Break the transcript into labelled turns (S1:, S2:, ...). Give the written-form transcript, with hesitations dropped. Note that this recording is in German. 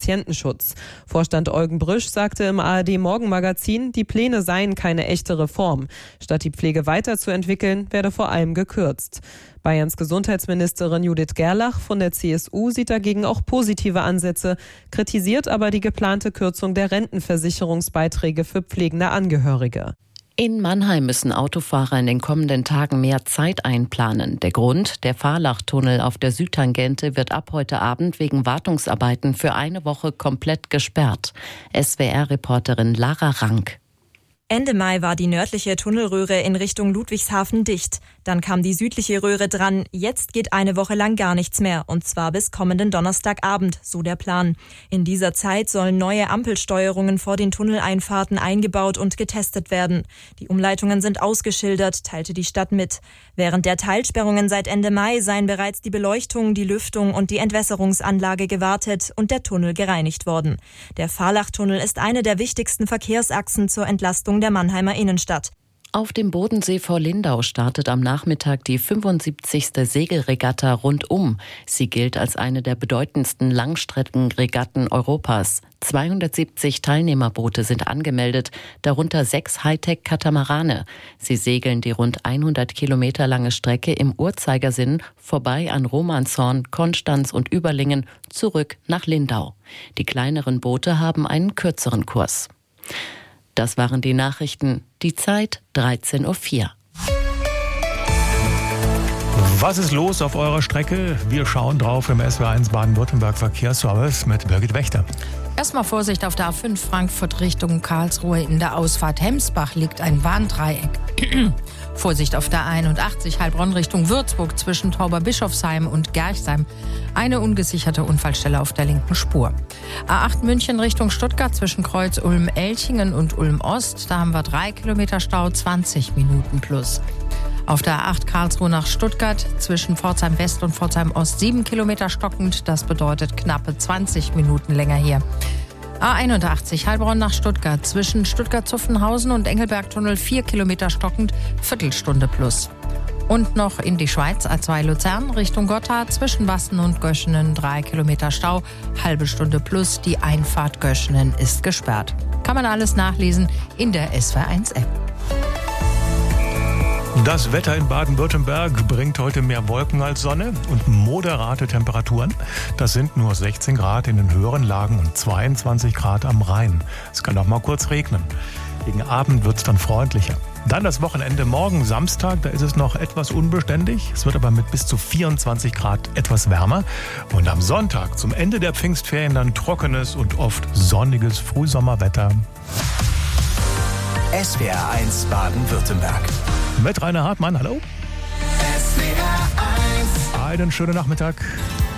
S1: Patientenschutz. Vorstand Eugen Brüsch sagte im ARD-Morgenmagazin, die Pläne seien keine echte Reform. Statt die Pflege weiterzuentwickeln, werde vor allem gekürzt. Bayerns Gesundheitsministerin Judith Gerlach von der CSU sieht dagegen auch positive Ansätze, kritisiert aber die geplante Kürzung der Rentenversicherungsbeiträge für pflegende Angehörige.
S2: In Mannheim müssen Autofahrer in den kommenden Tagen mehr Zeit einplanen. Der Grund, der Fahrlachtunnel auf der Südtangente wird ab heute Abend wegen Wartungsarbeiten für eine Woche komplett gesperrt. SWR-Reporterin Lara Rank.
S3: Ende Mai war die nördliche Tunnelröhre in Richtung Ludwigshafen dicht. Dann kam die südliche Röhre dran. Jetzt geht eine Woche lang gar nichts mehr. Und zwar bis kommenden Donnerstagabend, so der Plan. In dieser Zeit sollen neue Ampelsteuerungen vor den Tunneleinfahrten eingebaut und getestet werden. Die Umleitungen sind ausgeschildert, teilte die Stadt mit. Während der Teilsperrungen seit Ende Mai seien bereits die Beleuchtung, die Lüftung und die Entwässerungsanlage gewartet und der Tunnel gereinigt worden. Der Fahrlachtunnel ist eine der wichtigsten Verkehrsachsen zur Entlastung der Mannheimer Innenstadt.
S2: Auf dem Bodensee vor Lindau startet am Nachmittag die 75. Segelregatta rundum. Sie gilt als eine der bedeutendsten Langstreckenregatten Europas. 270 Teilnehmerboote sind angemeldet, darunter 6 Hightech-Katamarane. Sie segeln die rund 100 Kilometer lange Strecke im Uhrzeigersinn vorbei an Romanshorn, Konstanz und Überlingen zurück nach Lindau. Die kleineren Boote haben einen kürzeren Kurs. Das waren die Nachrichten. Die Zeit 13:04 Uhr.
S4: Was ist los auf eurer Strecke? Wir schauen drauf im SWR1 Baden-Württemberg Verkehrsservice mit Birgit Wächter.
S5: Erstmal Vorsicht auf der A5 Frankfurt Richtung Karlsruhe. In der Ausfahrt Hemsbach liegt ein Warndreieck. Vorsicht auf der 81 Heilbronn Richtung Würzburg zwischen Tauberbischofsheim und Gerchsheim. Eine ungesicherte Unfallstelle auf der linken Spur. A8 München Richtung Stuttgart zwischen Kreuz Ulm-Elchingen und Ulm-Ost. Da haben wir 3 Kilometer Stau, 20 Minuten plus. Auf der A8 Karlsruhe nach Stuttgart zwischen Pforzheim West und Pforzheim Ost 7 Kilometer stockend. Das bedeutet knappe 20 Minuten länger hier. A81 Heilbronn nach Stuttgart zwischen Stuttgart-Zuffenhausen und Engelbergtunnel 4 Kilometer stockend, Viertelstunde plus. Und noch in die Schweiz, A2 Luzern Richtung Gotthard zwischen Wassen und Göschenen 3 Kilometer Stau, halbe Stunde plus. Die Einfahrt Göschenen ist gesperrt. Kann man alles nachlesen in der SWR1-App.
S4: Das Wetter in Baden-Württemberg bringt heute mehr Wolken als Sonne und moderate Temperaturen. Das sind nur 16 Grad in den höheren Lagen und 22 Grad am Rhein. Es kann auch mal kurz regnen. Gegen Abend wird es dann freundlicher. Dann das Wochenende, morgen Samstag, da ist es noch etwas unbeständig. Es wird aber mit bis zu 24 Grad etwas wärmer. Und am Sonntag, zum Ende der Pfingstferien, dann trockenes und oft sonniges Frühsommerwetter.
S6: SWR1 Baden-Württemberg.
S4: Mit Rainer Hartmann, hallo.
S6: SWR1.
S4: Einen schönen Nachmittag.